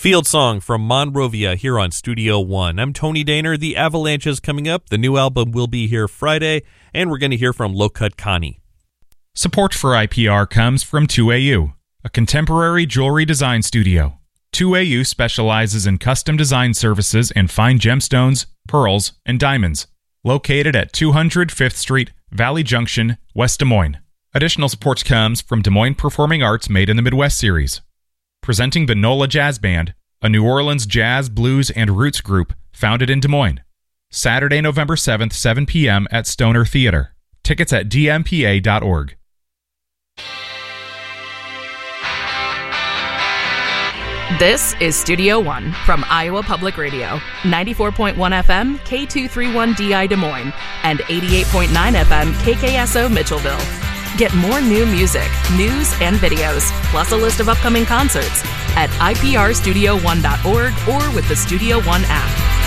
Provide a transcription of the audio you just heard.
Field Song from Monrovia here on Studio One. I'm Tony Daner. The Avalanche is coming up. The new album will be here Friday, and we're going to hear from Low Cut Connie. Support for IPR comes from 2AU, a contemporary jewelry design studio. 2AU specializes in custom design services in fine gemstones, pearls, and diamonds. Located at 200 5th Street, Valley Junction, West Des Moines. Additional support comes from Des Moines Performing Arts Made in the Midwest series. Presenting the NOLA Jazz Band, a New Orleans jazz, blues, and roots group founded in Des Moines. Saturday, November 7th, 7 p.m. at Stoner Theater. Tickets at dmpa.org. This is Studio One from Iowa Public Radio, 94.1 FM, K231DI Des Moines, and 88.9 FM, KKSO Mitchellville. Get more new music, news, and videos, plus a list of upcoming concerts at iprstudio1.org or with the Studio One app.